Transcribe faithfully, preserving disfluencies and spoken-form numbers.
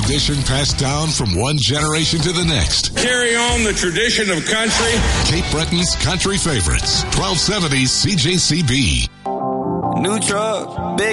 tradition passed down from one generation to the next. Carry on the tradition of country. Cape Breton's Country Favorites, twelve seventy C J C B. New truck, big